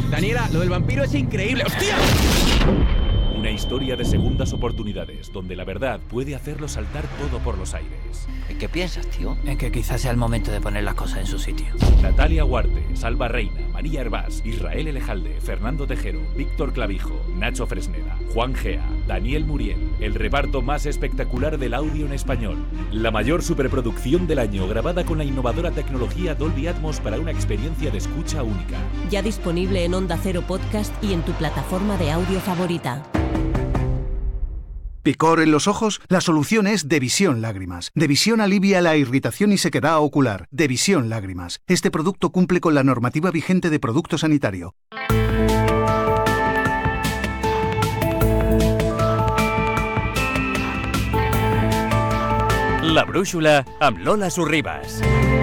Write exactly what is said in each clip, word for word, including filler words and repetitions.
Daniela, lo del vampiro es increíble. ¡Hostia! Una historia de segundas oportunidades, donde la verdad puede hacerlo saltar todo por los aires. ¿En qué piensas, tío? En que quizás sea el momento de poner las cosas en su sitio. Natalia Huarte, Salva Reina, María Hervás, Israel Elejalde, Fernando Tejero, Víctor Clavijo, Nacho Fresneda, Juan Gea, Daniel Muriel. El reparto más espectacular del audio en español. La mayor superproducción del año, grabada con la innovadora tecnología Dolby Atmos para una experiencia de escucha única. Ya disponible en Onda Cero Podcast y en tu plataforma de audio favorita. ¿Picor en los ojos? La solución es Devisión Lágrimas. Devisión alivia la irritación y sequedad ocular. Devisión Lágrimas. Este producto cumple con la normativa vigente de producto sanitario. La brúixola amb Lola Sorribas.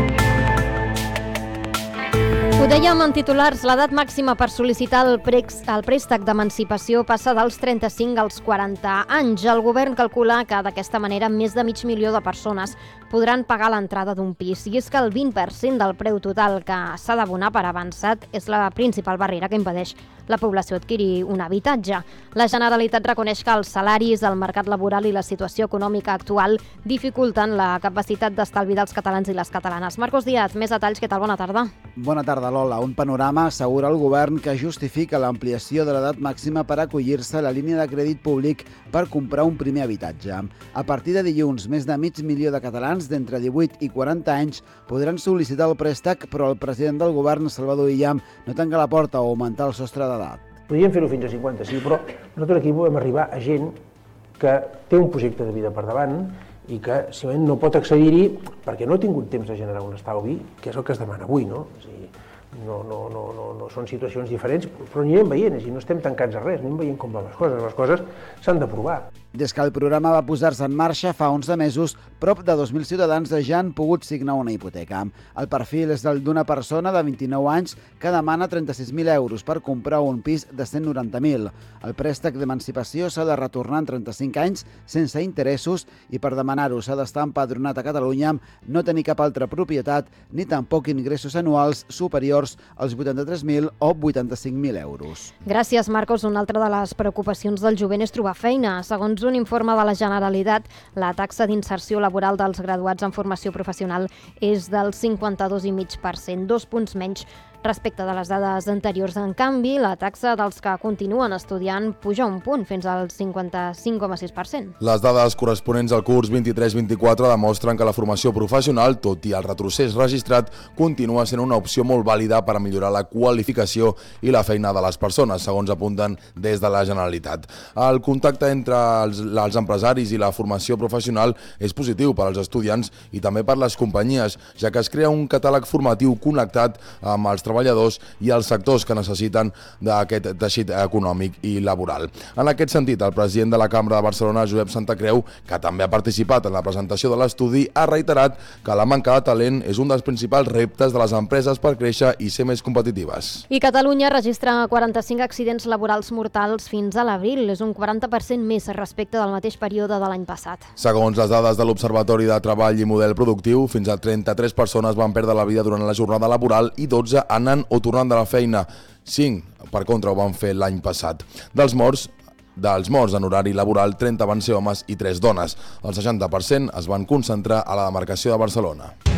Ho dèiem en titulars, l'edat màxima per sol·licitar el, prex, el préstec d'emancipació passa dels trenta-cinc als quaranta anys. El govern calcula que d'aquesta manera més de mig milió de persones podran pagar l'entrada d'un pis. I és que el vint per cent del preu total que s'ha d'abonar per avançat és la principal barrera que impedeix la població adquirir un habitatge. La Generalitat reconeix que els salaris, el mercat laboral i la situació econòmica actual dificulten la capacitat d'estalvi dels catalans i les catalanes. Marcos Díaz, més detalls, què tal? Bona tarda. Bona tarda, Lola. Un panorama assegura el govern que justifica l'ampliació de l'edat màxima per acollir-se a la línia de crèdit públic per comprar un primer habitatge. A partir de dilluns, més de mig milió de catalans d'entre divuit i quaranta anys podran sol·licitar el préstec, però el president del govern, Salvador Illa, no tanca la porta a augmentar el sostre d'edat. Podríem fer-ho fins a cinquanta, sí, però nosaltres aquí volem arribar a gent que té un projecte de vida per davant i que simplement no pot accedir-hi perquè no ha tingut temps de generar un estalvi, que és el que es demana avui, no? O sigui, no, no, no, no, no són situacions diferents, però anirem veient, i no estem tancats a res, anem veient com van les coses, les coses s'han de provar. Des que el programa va posar-se en marxa fa onze mesos, prop de dos mil ciutadans ja han pogut signar una hipoteca. El perfil és el d'una persona de vint-i-nou anys que demana trenta-sis mil euros per comprar un pis de cent noranta mil. El préstec d'emancipació s'ha de retornar en trenta-cinc anys sense interessos i per demanar-ho s'ha d'estar empadronat a Catalunya, no tenir cap altra propietat ni tampoc ingressos anuals superiors als vuitanta-tres mil o vuitanta-cinc mil euros. Gràcies, Marcos. Una altra de les preocupacions del jovent és trobar feina. Segons un informe de la Generalitat, la taxa d'inserció laboral dels graduats en formació professional és del cinquanta-dos coma cinc per cent, dos punts menys respecte de les dades anteriors. En canvi, la taxa dels que continuen estudiant puja un punt, fins al cinquanta-cinc coma sis per cent. Les dades corresponents al curs vint-i-tres vint-i-quatre demostren que la formació professional, tot i el retrocés registrat, continua sent una opció molt vàlida per a millorar la qualificació i la feina de les persones, segons apunten des de la Generalitat. El contacte entre els, els empresaris i la formació professional és positiu per als estudiants i també per les companyies, ja que es crea un catàleg formatiu connectat amb els treballadors treballadors i els sectors que necessiten d'aquest teixit econòmic i laboral. En aquest sentit, el president de la Cambra de Barcelona, Josep Santacreu, que també ha participat en la presentació de l'estudi, ha reiterat que la manca de talent és un dels principals reptes de les empreses per créixer i ser més competitives. I Catalunya registra quaranta-cinc accidents laborals mortals fins a l'abril. És un quaranta per cent més respecte del mateix període de l'any passat. Segons les dades de l'Observatori de Treball i Model Productiu, fins a trenta-tres persones van perdre la vida durant la jornada laboral i dotze han anant o tornant de la feina. cinc, per contra, ho van fer l'any passat. Dels morts, dels morts en horari laboral, trenta van ser homes i tres dones. El seixanta per cent es van concentrar a la demarcació de Barcelona.